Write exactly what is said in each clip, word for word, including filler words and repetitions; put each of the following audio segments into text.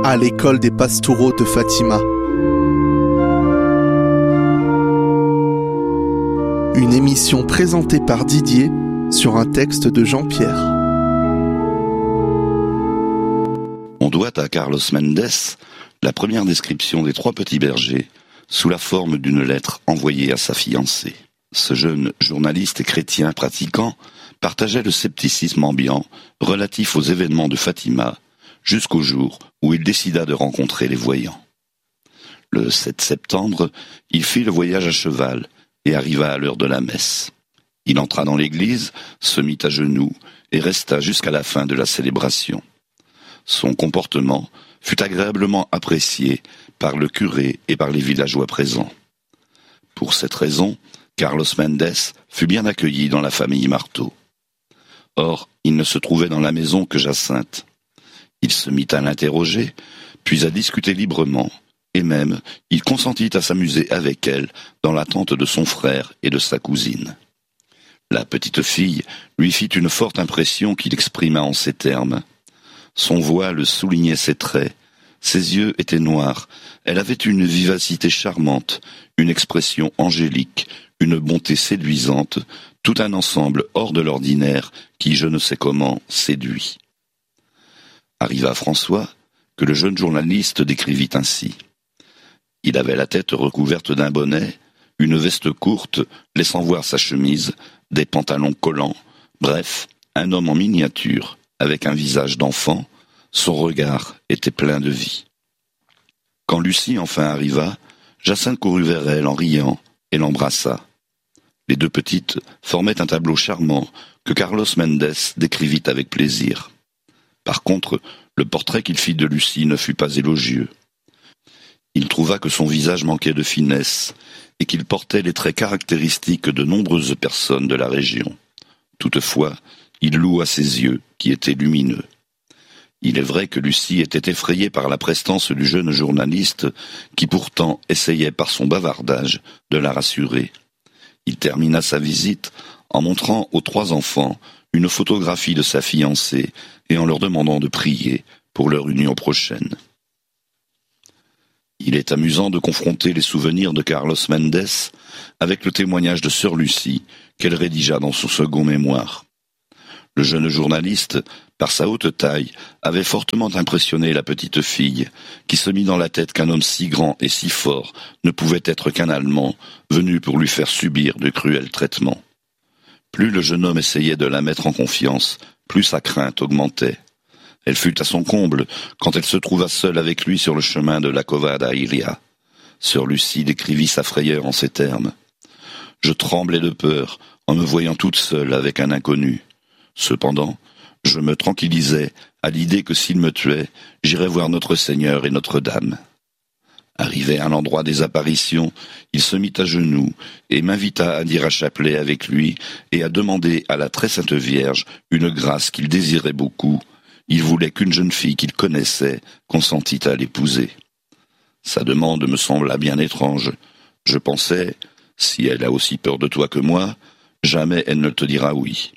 à l'école des pastoraux de Fatima. Une émission présentée par Didier sur un texte de Jean-Pierre. On doit à Carlos Mendes la première description des trois petits bergers sous la forme d'une lettre envoyée à sa fiancée. Ce jeune journaliste et chrétien pratiquant partageait le scepticisme ambiant relatif aux événements de Fatima jusqu'au jour où il décida de rencontrer les voyants. Le sept septembre, il fit le voyage à cheval et arriva à l'heure de la messe. Il entra dans l'église, se mit à genoux et resta jusqu'à la fin de la célébration. Son comportement fut agréablement apprécié par le curé et par les villageois présents. Pour cette raison, Carlos Mendes fut bien accueilli dans la famille Marteau. Or, il ne se trouvait dans la maison que Jacinthe. Il se mit à l'interroger, puis à discuter librement, et même il consentit à s'amuser avec elle dans l'attente de son frère et de sa cousine. La petite fille lui fit une forte impression qu'il exprima en ces termes. Son voile soulignait ses traits, ses yeux étaient noirs, elle avait une vivacité charmante, une expression angélique, une bonté séduisante, tout un ensemble hors de l'ordinaire qui, je ne sais comment, séduit. Arriva François, que le jeune journaliste décrivit ainsi. Il avait la tête recouverte d'un bonnet, une veste courte, laissant voir sa chemise, des pantalons collants, bref, un homme en miniature, avec un visage d'enfant, son regard était plein de vie. Quand Lucie enfin arriva, Jacinthe courut vers elle en riant et l'embrassa. Les deux petites formaient un tableau charmant que Carlos Mendes décrivit avec plaisir. Par contre, le portrait qu'il fit de Lucie ne fut pas élogieux. Il trouva que son visage manquait de finesse et qu'il portait les traits caractéristiques de nombreuses personnes de la région. Toutefois, il loua ses yeux, qui étaient lumineux. Il est vrai que Lucie était effrayée par la prestance du jeune journaliste, qui pourtant essayait par son bavardage de la rassurer. Il termina sa visite en montrant aux trois enfants une photographie de sa fiancée et en leur demandant de prier pour leur union prochaine. Il est amusant de confronter les souvenirs de Carlos Mendes avec le témoignage de sœur Lucie qu'elle rédigea dans son second mémoire. Le jeune journaliste, par sa haute taille, avait fortement impressionné la petite fille, qui se mit dans la tête qu'un homme si grand et si fort ne pouvait être qu'un Allemand, venu pour lui faire subir de cruels traitements. Plus le jeune homme essayait de la mettre en confiance, plus sa crainte augmentait. Elle fut à son comble quand elle se trouva seule avec lui sur le chemin de la Covada Iria. Sœur Lucie décrivit sa frayeur en ces termes. « Je tremblais de peur en me voyant toute seule avec un inconnu. Cependant, je me tranquillisais à l'idée que s'il me tuait, j'irais voir notre Seigneur et Notre-Dame. » Arrivé à l'endroit des apparitions, il se mit à genoux et m'invita à dire un chapelet avec lui et à demander à la très sainte Vierge une grâce qu'il désirait beaucoup. Il voulait qu'une jeune fille qu'il connaissait consentît à l'épouser. Sa demande me sembla bien étrange. Je pensais, si elle a aussi peur de toi que moi, jamais elle ne te dira oui.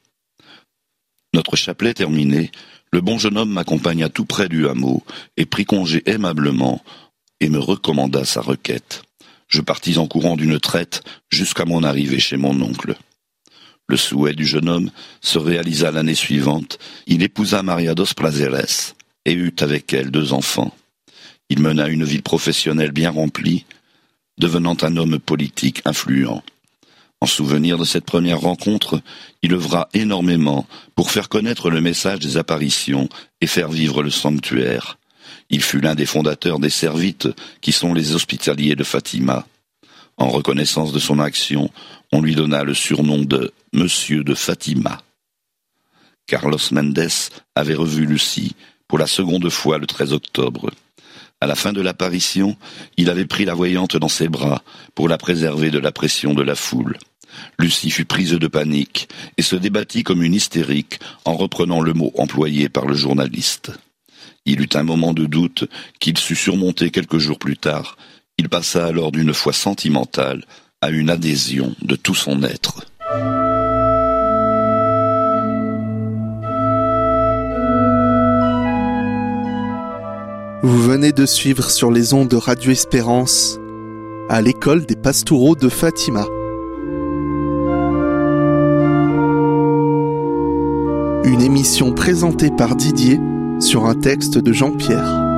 Notre chapelet terminé, le bon jeune homme m'accompagna tout près du hameau et prit congé aimablement et me recommanda sa requête. Je partis en courant d'une traite jusqu'à mon arrivée chez mon oncle. Le souhait du jeune homme se réalisa l'année suivante. Il épousa Maria dos Prazeres et eut avec elle deux enfants. Il mena une vie professionnelle bien remplie, devenant un homme politique influent. En souvenir de cette première rencontre, il œuvra énormément pour faire connaître le message des apparitions et faire vivre le sanctuaire. Il fut l'un des fondateurs des Servites, qui sont les hospitaliers de Fatima. En reconnaissance de son action, on lui donna le surnom de « Monsieur de Fatima ». Carlos Mendes avait revu Lucie pour la seconde fois le treize octobre. À la fin de l'apparition, il avait pris la voyante dans ses bras pour la préserver de la pression de la foule. Lucie fut prise de panique et se débattit comme une hystérique en reprenant le mot employé par le journaliste. Il eut un moment de doute qu'il sut surmonter quelques jours plus tard. Il passa alors d'une foi sentimentale à une adhésion de tout son être. Vous venez de suivre sur les ondes de Radio Espérance à l'école des Pastoureaux de Fatima. Une émission présentée par Didier sur un texte de Jean-Pierre.